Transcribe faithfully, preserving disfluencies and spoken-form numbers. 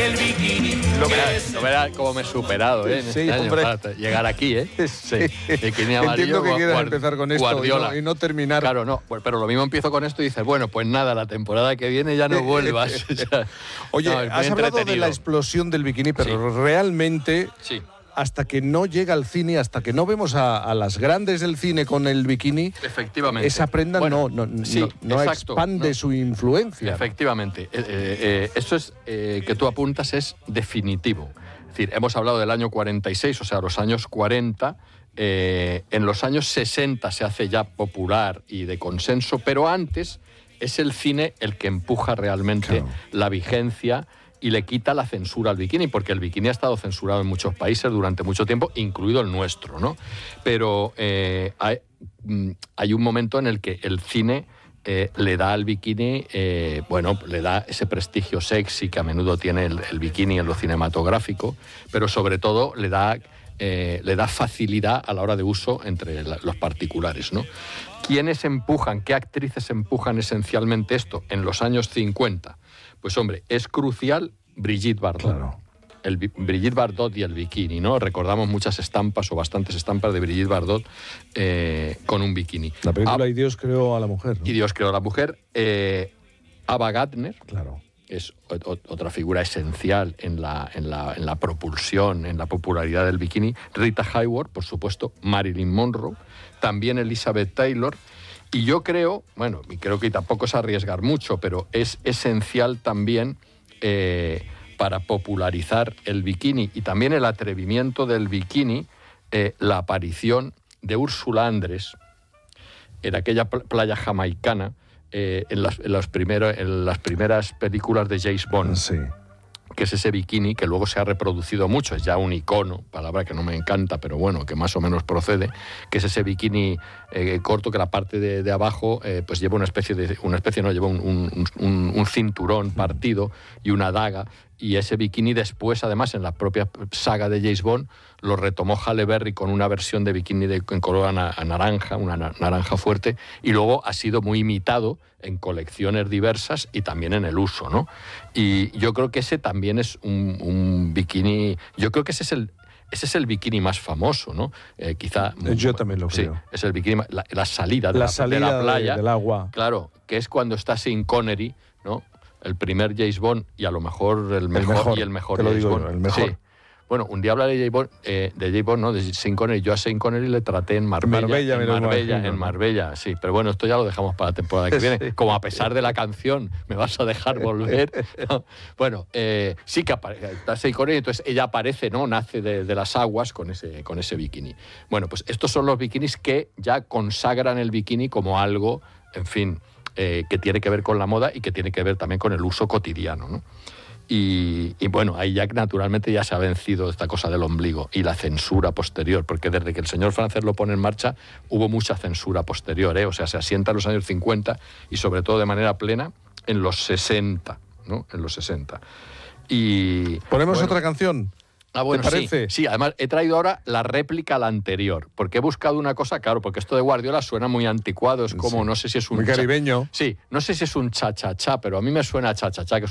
que el bikini. Lo verás, lo verás cómo me he superado, ¿eh? En Sí, este año, hombre. para llegar aquí, ¿eh? Sí. Bikini amarillo, Entiendo que quieras guar- empezar con esto y Guardiola. no, y no terminar. Claro, no, pues, pero lo mismo empiezo con esto y dices, bueno, pues nada, la temporada que viene ya no vuelvas. O sea, Oye, no, es muy has hablado de entretenido. la explosión del bikini, pero Sí. realmente, Sí, hasta que no llega al cine, hasta que no vemos a, a las grandes del cine con el bikini, efectivamente. esa prenda Bueno, no, no, sí, no, no exacto, expande no. su influencia. Efectivamente. Eh, eh, eh, eso es eh, que tú apuntas es definitivo. Es decir, hemos hablado del año cuarenta y seis, o sea, los años cuarenta. Eh, en los años sesenta se hace ya popular y de consenso, pero antes es el cine el que empuja realmente Claro. la vigencia y le quita la censura al bikini, porque el bikini ha estado censurado en muchos países durante mucho tiempo, incluido el nuestro, ¿no? Pero eh, hay, mm, hay un momento en el que el cine eh, le da al bikini, eh, bueno, le da ese prestigio sexy que a menudo tiene el, el bikini en lo cinematográfico, pero sobre todo le da, eh, le da facilidad a la hora de uso entre la- los particulares, ¿no? ¿Quiénes empujan, qué actrices empujan esencialmente esto en los años cincuenta? Pues hombre, es crucial Brigitte Bardot. Claro. El, bi- Brigitte Bardot y el bikini, ¿no? Recordamos muchas estampas o bastantes estampas de Brigitte Bardot eh, con un bikini. La película Ah, Y Dios creó a la mujer, ¿no? y Dios creó a la mujer. Eh, Ava Gardner Claro. es o- o- otra figura esencial en la, en, la, en la propulsión, en la popularidad del bikini. Rita Hayworth, por supuesto, Marilyn Monroe, también Elizabeth Taylor. Y yo creo, bueno, y creo que tampoco es arriesgar mucho, pero es esencial también eh, para popularizar el bikini y también el atrevimiento del bikini, eh, la aparición de Úrsula Andrés en aquella pl- playa jamaicana, eh, en, las, en, los primeros, en las primeras películas de James Bond, Sí. que es ese bikini que luego se ha reproducido mucho, es ya un icono, palabra que no me encanta, pero bueno, que más o menos procede, que es ese bikini eh, corto que la parte de, de abajo eh, pues lleva una especie de, una especie no, lleva un, un, un, un cinturón partido y una daga, y ese bikini después, además, en la propia saga de James Bond, lo retomó Halle Berry con una versión de bikini de, en color a, na- a naranja, una na- naranja fuerte, y luego ha sido muy imitado en colecciones diversas y también en el uso, ¿no? Y yo creo que ese también es un, un bikini, yo creo que ese es el ese es el bikini más famoso, ¿no? Eh, quizá Yo también lo sí, creo. es el bikini, ma- la, la salida de La la, salida de la de- playa, del agua. claro, que es cuando está Sean Connery, ¿no? El primer James Bond y a lo mejor el mejor, mejor, y el mejor te lo James digo Bond. yo, el mejor. Sí. Bueno, un día hablaré de James Bond, eh, de James Bond, ¿no? De Sean Connery. Yo a Sean Connery le traté en Marbella, Marbella, me en lo Marbella, imagino, en ¿no? Marbella, sí. Pero bueno, esto ya lo dejamos para la temporada que viene. Sí. Como a pesar de la canción, me vas a dejar volver. ¿no? Bueno, eh, sí que aparece, está Sean Connery, entonces ella aparece, ¿no? Nace de, de las aguas con ese, con ese bikini. Bueno, pues estos son los bikinis que ya consagran el bikini como algo, en fin, eh, que tiene que ver con la moda y que tiene que ver también con el uso cotidiano, ¿no? Y, y bueno, ahí ya naturalmente ya se ha vencido esta cosa del ombligo y la censura posterior, porque desde que el señor francés lo pone en marcha hubo mucha censura posterior, ¿eh? O sea, se asienta en los años cincuenta y sobre todo de manera plena en los sesenta, ¿no? En los sesenta. Y ¿Ponemos bueno, otra canción? Ah, bueno, ¿Te sí, parece? sí, además he traído ahora la réplica a la anterior, porque he buscado una cosa, claro, porque esto de Guardiola suena muy anticuado, es como, Sí. no sé si es un... Muy cha- caribeño. Sí, no sé si es un cha-cha-cha, pero a mí me suena a cha-cha-cha, que